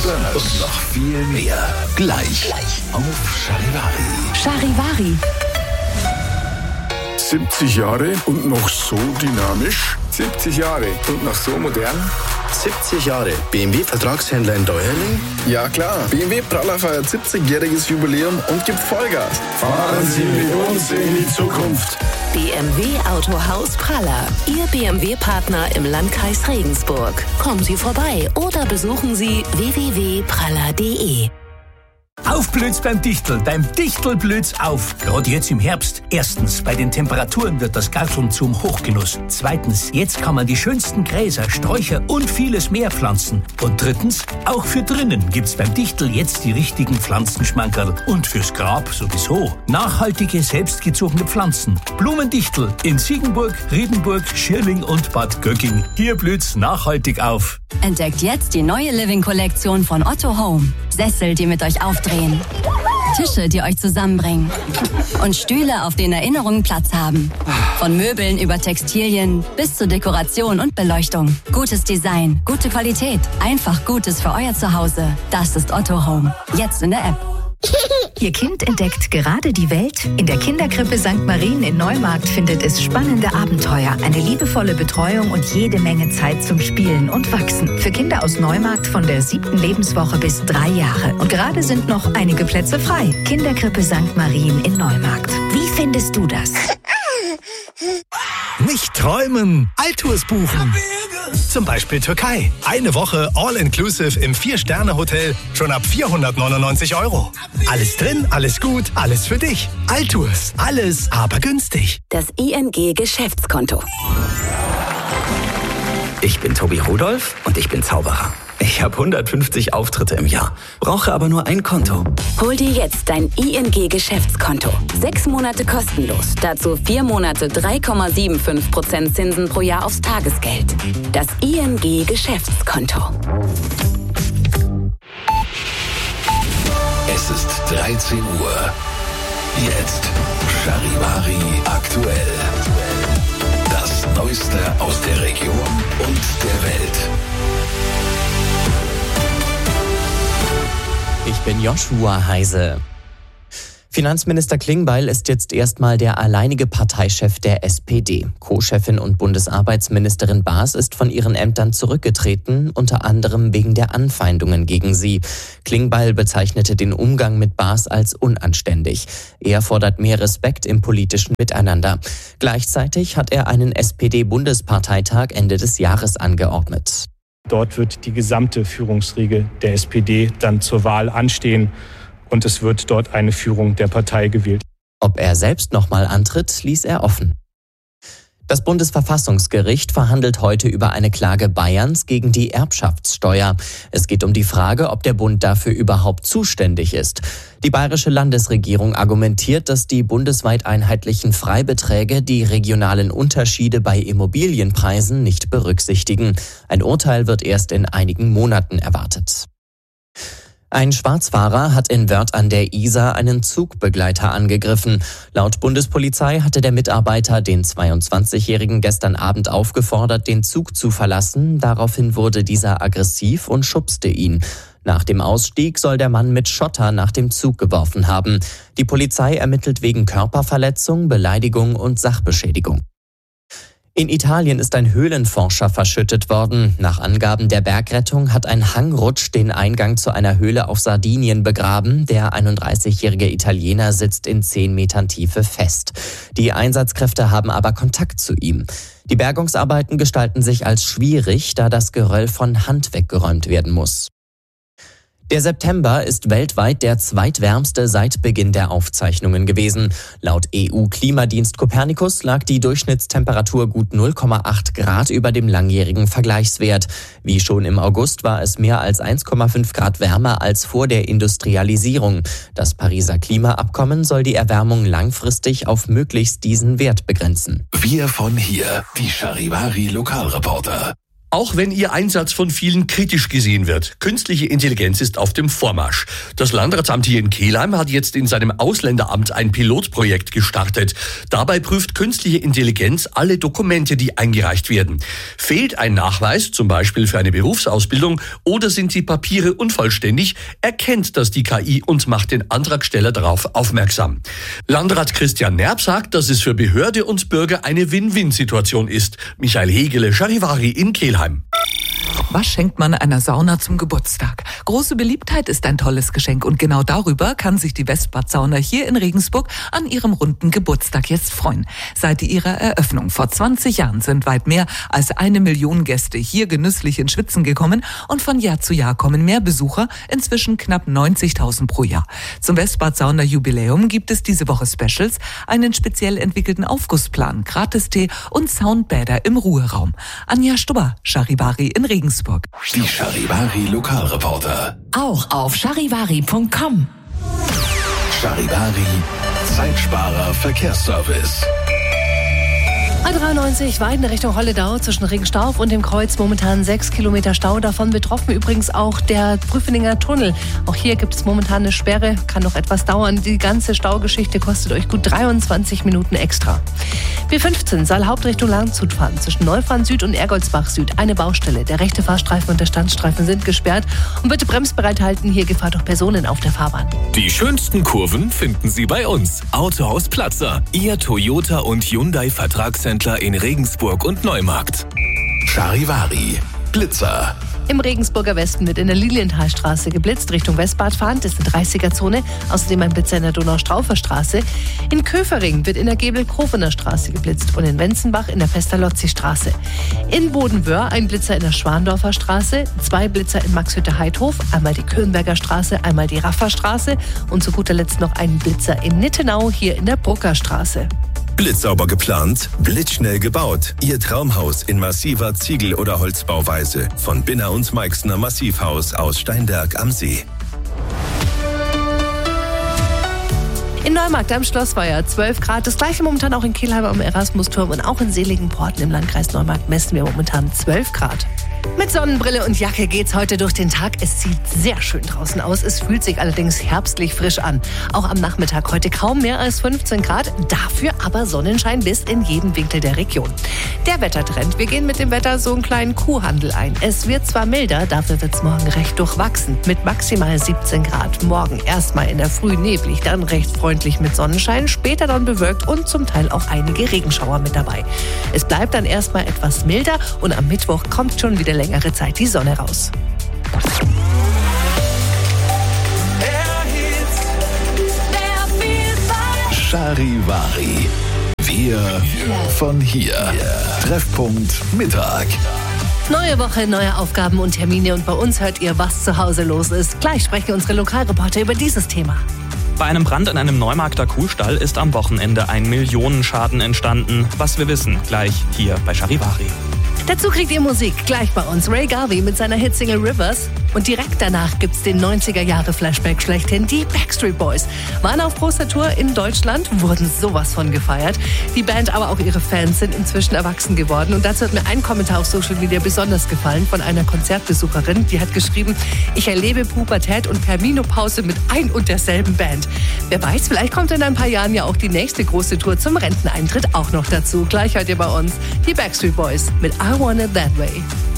und noch viel mehr. Gleich auf Charivari. Charivari. 70 Jahre und noch so dynamisch. 70 Jahre und noch so modern. 70 Jahre BMW-Vertragshändler in Deuerling? Ja klar, BMW Praller feiert 70-jähriges Jubiläum und gibt Vollgas. Fahren Sie mit uns in die Zukunft. BMW Autohaus Praller. Ihr BMW-Partner im Landkreis Regensburg. Kommen Sie vorbei oder besuchen Sie www.praller.de. Aufblüht's beim Dichtel blüht's auf. Gerade jetzt im Herbst. Erstens, bei den Temperaturen wird das Garteln zum Hochgenuss. Zweitens, jetzt kann man die schönsten Gräser, Sträucher und vieles mehr pflanzen. Und drittens, auch für drinnen gibt's beim Dichtel jetzt die richtigen Pflanzenschmankerl. Und fürs Grab sowieso. Nachhaltige, selbstgezogene Pflanzen. Blumendichtel in Ziegenburg, Riedenburg, Schirling und Bad Gögging. Hier blüht's nachhaltig auf. Entdeckt jetzt die neue Living-Kollektion von Otto Home. Sessel, die mit euch aufdrehen. Tische, die euch zusammenbringen. Und Stühle, auf denen Erinnerungen Platz haben. Von Möbeln über Textilien bis zu Dekoration und Beleuchtung. Gutes Design, gute Qualität. Einfach Gutes für euer Zuhause. Das ist Otto Home. Jetzt in der App. Ihr Kind entdeckt gerade die Welt? In der Kinderkrippe St. Marien in Neumarkt findet es spannende Abenteuer, eine liebevolle Betreuung und jede Menge Zeit zum Spielen und Wachsen. Für Kinder aus Neumarkt von der 7. Lebenswoche bis 3 Jahre. Und gerade sind noch einige Plätze frei. Kinderkrippe St. Marien in Neumarkt. Wie findest du das? Nicht träumen, Altours buchen. Zum Beispiel Türkei. Eine Woche All-Inclusive im 4-Sterne-Hotel schon ab 499 €. Alles drin, alles gut, alles für dich. Altours. Alles, aber günstig. Das ING Geschäftskonto. Ich bin Tobi Rudolph und ich bin Zauberer. Ich habe 150 Auftritte im Jahr, brauche aber nur ein Konto. Hol dir jetzt dein ING Geschäftskonto. 6 Monate kostenlos. Dazu 4 Monate 3,75% Zinsen pro Jahr aufs Tagesgeld. Das ING Geschäftskonto. Es ist 13 Uhr. Jetzt Charivari aktuell. Das Neueste aus der Region und der Welt. Ich bin Joshua Heise. Finanzminister Klingbeil ist jetzt erstmal der alleinige Parteichef der SPD. Co-Chefin und Bundesarbeitsministerin Baas ist von ihren Ämtern zurückgetreten, unter anderem wegen der Anfeindungen gegen sie. Klingbeil bezeichnete den Umgang mit Baas als unanständig. Er fordert mehr Respekt im politischen Miteinander. Gleichzeitig hat er einen SPD-Bundesparteitag Ende des Jahres angeordnet. Dort wird die gesamte Führungsriege der SPD dann zur Wahl anstehen und es wird dort eine Führung der Partei gewählt. Ob er selbst nochmal antritt, ließ er offen. Das Bundesverfassungsgericht verhandelt heute über eine Klage Bayerns gegen die Erbschaftssteuer. Es geht um die Frage, ob der Bund dafür überhaupt zuständig ist. Die bayerische Landesregierung argumentiert, dass die bundesweit einheitlichen Freibeträge die regionalen Unterschiede bei Immobilienpreisen nicht berücksichtigen. Ein Urteil wird erst in einigen Monaten erwartet. Ein Schwarzfahrer hat in Wörth an der Isar einen Zugbegleiter angegriffen. Laut Bundespolizei hatte der Mitarbeiter den 22-Jährigen gestern Abend aufgefordert, den Zug zu verlassen. Daraufhin wurde dieser aggressiv und schubste ihn. Nach dem Ausstieg soll der Mann mit Schotter nach dem Zug geworfen haben. Die Polizei ermittelt wegen Körperverletzung, Beleidigung und Sachbeschädigung. In Italien ist ein Höhlenforscher verschüttet worden. Nach Angaben der Bergrettung hat ein Hangrutsch den Eingang zu einer Höhle auf Sardinien begraben. Der 31-jährige Italiener sitzt in 10 Metern Tiefe fest. Die Einsatzkräfte haben aber Kontakt zu ihm. Die Bergungsarbeiten gestalten sich als schwierig, da das Geröll von Hand weggeräumt werden muss. Der September ist weltweit der zweitwärmste seit Beginn der Aufzeichnungen gewesen. Laut EU-Klimadienst Copernicus lag die Durchschnittstemperatur gut 0,8 Grad über dem langjährigen Vergleichswert. Wie schon im August war es mehr als 1,5 Grad wärmer als vor der Industrialisierung. Das Pariser Klimaabkommen soll die Erwärmung langfristig auf möglichst diesen Wert begrenzen. Wir von hier, die Charivari Lokalreporter. Auch wenn ihr Einsatz von vielen kritisch gesehen wird, künstliche Intelligenz ist auf dem Vormarsch. Das Landratsamt hier in Kelheim hat jetzt in seinem Ausländeramt ein Pilotprojekt gestartet. Dabei prüft künstliche Intelligenz alle Dokumente, die eingereicht werden. Fehlt ein Nachweis, zum Beispiel für eine Berufsausbildung, oder sind die Papiere unvollständig, erkennt das die KI und macht den Antragsteller darauf aufmerksam. Landrat Christian Nerb sagt, dass es für Behörde und Bürger eine Win-Win-Situation ist. Michael Hegele, Charivari in Kelheim. Was schenkt man einer Sauna zum Geburtstag? Große Beliebtheit ist ein tolles Geschenk und genau darüber kann sich die Westbad Sauna hier in Regensburg an ihrem runden Geburtstag jetzt freuen. Seit ihrer Eröffnung vor 20 Jahren sind weit mehr als 1 Million Gäste hier genüsslich ins Schwitzen gekommen und von Jahr zu Jahr kommen mehr Besucher, inzwischen knapp 90.000 pro Jahr. Zum Westbad Sauna Jubiläum gibt es diese Woche Specials, einen speziell entwickelten Aufgussplan, Gratistee und Soundbäder im Ruheraum. Anja Stubber, Charivari in Regensburg. Die Charivari Lokalreporter. Auch auf charivari.com. Charivari, Zeitsparer Verkehrsservice. A93 Weiden Richtung Holledau zwischen Regenstauf und dem Kreuz momentan 6 Kilometer Stau. Davon betroffen übrigens auch der Prüfeninger Tunnel. Auch hier gibt es momentan eine Sperre, kann noch etwas dauern. Die ganze Staugeschichte kostet euch gut 23 Minuten extra. B15 Saal Hauptrichtung Landshut fahren zwischen Neufranz Süd und Ergoldsbach Süd. Eine Baustelle. Der rechte Fahrstreifen und der Standstreifen sind gesperrt. Und bitte bremsbereit halten, hier Gefahr durch Personen auf der Fahrbahn. Die schönsten Kurven finden Sie bei uns. Autohaus Platzer, Ihr Toyota und Hyundai Vertragshändler in Regensburg und Neumarkt. Charivari, Blitzer. Im Regensburger Westen wird in der Lilienthalstraße geblitzt, Richtung Westbad fahrend, das ist eine 30er-Zone. Außerdem ein Blitzer in der Donaustraufer Straße. In Köfering wird in der Gebel-Kofener Straße geblitzt und in Wenzenbach in der Pestalozzi-Straße. In Bodenwöhr ein Blitzer in der Schwandorfer Straße, 2 Blitzer in Maxhütte-Heidhof, einmal die Kölnberger Straße, einmal die Rafferstraße und zu guter Letzt noch einen Blitzer in Nittenau, hier in der Bruckerstraße. Blitzsauber geplant, blitzschnell gebaut. Ihr Traumhaus in massiver Ziegel- oder Holzbauweise. Von Binner und Meixner Massivhaus aus Steinberg am See. In Neumarkt am Schlossweiher 12 Grad. Das gleiche momentan auch in Kelheim am Erasmusturm und auch in Seligenporten im Landkreis Neumarkt messen wir momentan 12 Grad. Mit Sonnenbrille und Jacke geht's heute durch den Tag. Es sieht sehr schön draußen aus. Es fühlt sich allerdings herbstlich frisch an. Auch am Nachmittag heute kaum mehr als 15 Grad. Dafür aber Sonnenschein bis in jeden Winkel der Region. Der Wettertrend. Wir gehen mit dem Wetter so einen kleinen Kuhhandel ein. Es wird zwar milder, dafür wird's morgen recht durchwachsen. Mit maximal 17 Grad. Morgen erstmal in der Früh neblig, dann recht freundlich mit Sonnenschein. Später dann bewölkt und zum Teil auch einige Regenschauer mit dabei. Es bleibt dann erstmal etwas milder und am Mittwoch kommt schon wieder längere Zeit die Sonne raus. Charivari. Wir von hier. Treffpunkt Mittag. Neue Woche, neue Aufgaben und Termine und bei uns hört ihr, was zu Hause los ist. Gleich sprechen unsere Lokalreporter über dieses Thema. Bei einem Brand in einem Neumarkter Kuhstall ist am Wochenende ein Millionenschaden entstanden. Was wir wissen, gleich hier bei Charivari. Dazu kriegt ihr Musik, gleich bei uns. Ray Garvey mit seiner Hitsingle Rivers. Und direkt danach gibt's den 90er-Jahre-Flashback schlechthin. Die Backstreet Boys waren auf großer Tour in Deutschland, wurden sowas von gefeiert. Die Band, aber auch ihre Fans sind inzwischen erwachsen geworden. Und dazu hat mir ein Kommentar auf Social Media besonders gefallen von einer Konzertbesucherin. Die hat geschrieben, ich erlebe Pubertät und Perminopause mit ein und derselben Band. Wer weiß, vielleicht kommt in ein paar Jahren ja auch die nächste große Tour zum Renteneintritt auch noch dazu. Gleich hört ihr bei uns die Backstreet Boys mit I Want It That Way.